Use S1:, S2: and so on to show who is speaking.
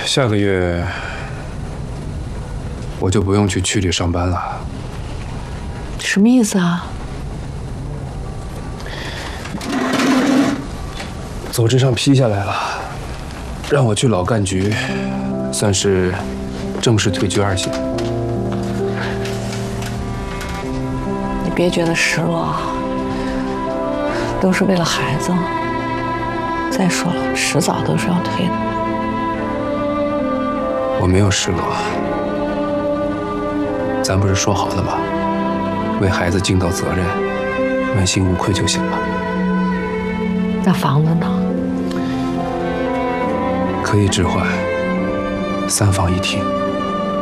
S1: 下个月我就不用去区里上班了。
S2: 什么意思啊？
S1: 组织上批下来了，让我去老干局，算是正式退居2线。
S2: 你别觉得失落啊，都是为了孩子。再说了，迟早都是要退的。
S1: 我没有失落，咱不是说好了吗？为孩子尽到责任，问心无愧就行了。
S2: 那房子呢？
S1: 可以置换，3房1厅。